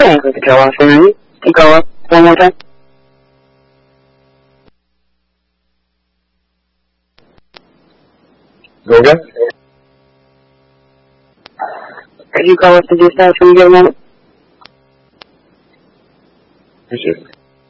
I heard the go off already. Go up one more time. Go again? Could you go up to do that when you get a moment? Appreciate it.